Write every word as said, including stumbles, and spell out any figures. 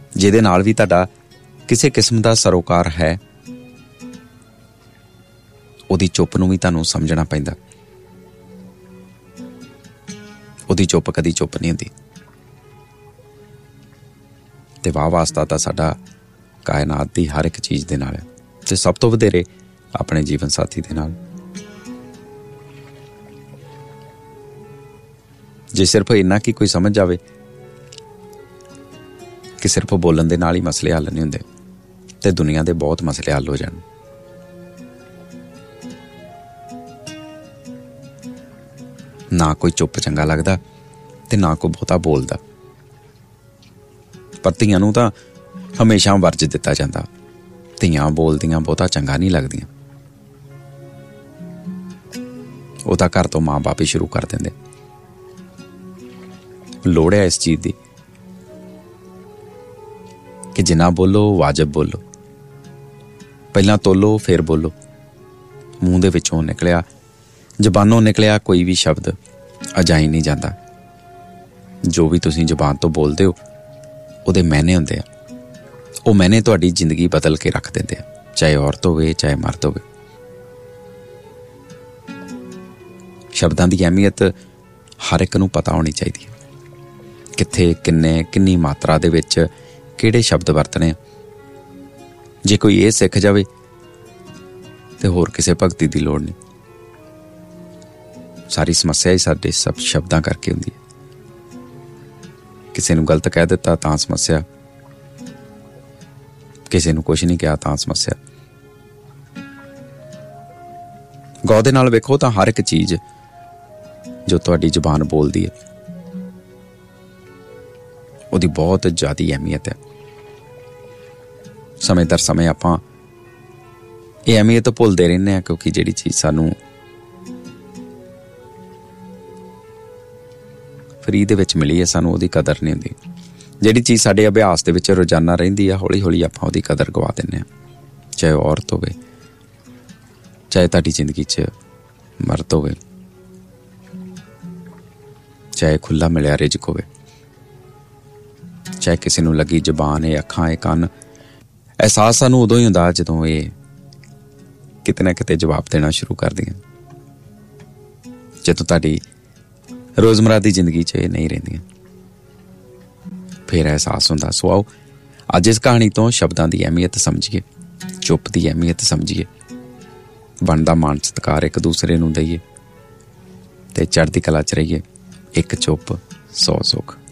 ਜਿਹਦੇ ਨਾਲ ਵੀ ਤੁਹਾਡਾ ਕਿਸੇ ਕਿਸਮ ਦਾ ਸਰੋਕਾਰ ਹੈ, ਉਹਦੀ ਚੁੱਪ ਨੂੰ ਵੀ ਤੁਹਾਨੂੰ ਸਮਝਣਾ ਪੈਂਦਾ। ਉਹਦੀ ਚੁੱਪ ਕਦੀ ਚੁੱਪ ਨਹੀਂ ਹੁੰਦੀ। ਤੇ ਵਾਹ ਵਾਸਤਾ ਤਾਂ ਸਾਡਾ ਕਾਇਨਾਤ ਦੀ ਹਰ ਇੱਕ ਚੀਜ਼ ਦੇ ਨਾਲ ਹੈ, ਤੇ ਸਭ ਤੋਂ ਵਧੇਰੇ ਆਪਣੇ ਜੀਵਨ ਸਾਥੀ ਦੇ ਨਾਲ। ਜੇ ਸਿਰਫ ਇੰਨਾ ਕੀ ਕੋਈ ਸਮਝ ਜਾਵੇ ਕਿ ਸਿਰਫ ਬੋਲਣ ਦੇ ਨਾਲ ਹੀ ਮਸਲੇ ਹੱਲ ਨਹੀਂ ਹੁੰਦੇ, ਤੇ ਦੁਨੀਆ ਦੇ ਬਹੁਤ ਮਸਲੇ ਹੱਲ ਹੋ ਜਾਣ। ਨਾ ਕੋਈ ਚੁੱਪ ਚੰਗਾ ਲੱਗਦਾ ਤੇ ਨਾ ਕੋਈ ਬਹੁਤਾ ਬੋਲਦਾ, ਪਰ ਧੀਆਂ ਨੂੰ ਤਾਂ ਹਮੇਸ਼ਾ ਵਰਜ ਦਿੱਤਾ ਜਾਂਦਾ। ਧੀਆਂ ਬੋਲਦੀਆਂ ਬਹੁਤਾ ਚੰਗਾ ਨਹੀਂ ਲੱਗਦੀਆਂ। ਉਹ ਤਾਂ ਘਰ ਤੋਂ ਮਾਂ ਬਾਪ ਹੀ ਸ਼ੁਰੂ ਕਰ ਦਿੰਦੇ। ਲੋੜ ਹੈ ਇਸ ਚੀਜ਼ ਦੀ ਕਿ ਜਿੰਨਾ ਬੋਲੋ ਵਾਜਬ ਬੋਲੋ, ਪਹਿਲਾਂ ਤੋਲੋ ਫਿਰ ਬੋਲੋ। ਮੂੰਹ ਦੇ ਵਿੱਚੋਂ ਨਿਕਲਿਆ, ਜ਼ਬਾਨੋਂ ਨਿਕਲਿਆ ਕੋਈ ਵੀ ਸ਼ਬਦ ਅਜਾਈ ਨਹੀਂ ਜਾਂਦਾ। ਜੋ ਵੀ ਤੁਸੀਂ ਜ਼ਬਾਨ ਤੋਂ ਬੋਲਦੇ ਹੋ ਉਹਦੇ ਮਾਇਨੇ ਹੁੰਦੇ ਆ। ਉਹ ਮਾਇਨੇ ਤੁਹਾਡੀ ਜ਼ਿੰਦਗੀ ਬਦਲ ਕੇ ਰੱਖ ਦਿੰਦੇ ਆ, ਚਾਹੇ ਔਰਤ ਹੋਵੇ ਚਾਹੇ ਮਰਦ ਹੋਵੇ। ਸ਼ਬਦਾਂ ਦੀ ਅਹਿਮੀਅਤ ਹਰ ਇੱਕ ਨੂੰ ਪਤਾ ਹੋਣੀ ਚਾਹੀਦੀ ਹੈ। ਕਿੱਥੇ, ਕਿੰਨੇ, ਕਿੰਨੀ ਮਾਤਰਾ ਦੇ ਵਿੱਚ ਕਿਹੜੇ ਸ਼ਬਦ ਵਰਤਣੇ। ਜੇ ਕੋਈ ਇਹ ਸਿੱਖ ਜਾਵੇ ਤੇ ਹੋਰ ਕਿਸੇ ਭਗਤੀ ਦੀ ਲੋੜ ਨਹੀਂ। ਸਾਰੀ ਸਮੱਸਿਆ ਹੀ ਸਾਡੇ ਸਭ ਸ਼ਬਦਾਂ ਕਰਕੇ ਹੁੰਦੀ ਹੈ। ਕਿਸੇ ਨੂੰ ਗਲਤ ਕਹਿ ਦਿੱਤਾ ਤਾਂ ਸਮੱਸਿਆ, ਕਿਸੇ ਨੂੰ ਕੁਛ ਨਹੀਂ ਕਿਹਾ ਤਾਂ ਸਮੱਸਿਆ। ਗੌਰ ਦੇ ਨਾਲ ਵੇਖੋ ਤਾਂ ਹਰ ਇੱਕ ਚੀਜ਼ ਜੋ ਤੁਹਾਡੀ ਜ਼ੁਬਾਨ ਬੋਲਦੀ ਹੈ ਉਹਦੀ ਬਹੁਤ ਜ਼ਿਆਦਾ ਅਹਿਮੀਅਤ ਹੈ। ਸਮੇਂ ਦਰ ਸਮੇਂ ਆਪਾਂ ਇਹ ਅਹਿਮੀਅਤ ਭੁੱਲਦੇ ਰਹਿੰਦੇ ਹਾਂ, ਕਿਉਂਕਿ ਜਿਹੜੀ ਚੀਜ਼ ਸਾਨੂੰ ਫਰੀ ਦੇ ਵਿੱਚ ਮਿਲੀ ਹੈ ਸਾਨੂੰ ਉਹਦੀ ਕਦਰ ਨਹੀਂ ਹੁੰਦੀ। ਜਿਹੜੀ ਚੀਜ਼ ਸਾਡੇ ਅਭਿਆਸ ਦੇ ਵਿੱਚ ਰੋਜ਼ਾਨਾ ਰਹਿੰਦੀ ਆ, ਹੌਲੀ ਹੌਲੀ ਆਪਾਂ ਉਹਦੀ ਕਦਰ ਗਵਾ ਦਿੰਦੇ ਹਾਂ। ਚਾਹੇ ਔਰਤ ਹੋਵੇ, ਚਾਹੇ ਤੁਹਾਡੀ ਜ਼ਿੰਦਗੀ 'ਚ ਮਰਦ ਹੋਵੇ, ਚਾਹੇ ਖੁੱਲ੍ਹਾ ਮਿਲਿਆ ਰਿਜ਼ਕ ਹੋਵੇ, ਚਾਹੇ ਕਿਸੇ ਨੂੰ ਲੱਗੀ ਜ਼ੁਬਾਨ ਹੈ, ਅੱਖਾਂ ਹੈ, ਕੰਨ। ਅਹਿਸਾਸ ਸਾਨੂੰ ਉਦੋਂ ਹੀ ਹੁੰਦਾ ਜਦੋਂ ਇਹ ਕਿਤੇ ਨਾ ਕਿਤੇ ਜਵਾਬ ਦੇਣਾ ਸ਼ੁਰੂ ਕਰਦੀਆਂ, ਜਦੋਂ ਤੁਹਾਡੀ ਰੋਜ਼ਮਰਾ ਦੀ ਜ਼ਿੰਦਗੀ 'ਚ ਇਹ ਨਹੀਂ ਰਹਿੰਦੀਆਂ, ਫਿਰ ਅਹਿਸਾਸ ਹੁੰਦਾ। ਸੋ ਆਓ ਅੱਜ ਇਸ ਕਹਾਣੀ ਤੋਂ ਸ਼ਬਦਾਂ ਦੀ ਅਹਿਮੀਅਤ ਸਮਝੀਏ, ਚੁੱਪ ਦੀ ਅਹਿਮੀਅਤ ਸਮਝੀਏ, ਬਣਦਾ ਮਾਣ ਸਤਿਕਾਰ ਇੱਕ ਦੂਸਰੇ ਨੂੰ ਦਈਏ ਤੇ ਚੜ੍ਹਦੀ ਕਲਾ 'ਚ ਰਹੀਏ। ਇੱਕ ਚੁੱਪ ਸੌ ਸੁੱਖ।